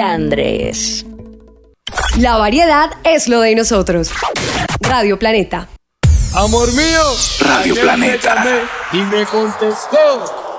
Andrés. La variedad es lo de nosotros. Radio Planeta. Amor mío, Radio Planeta. Y me contestó.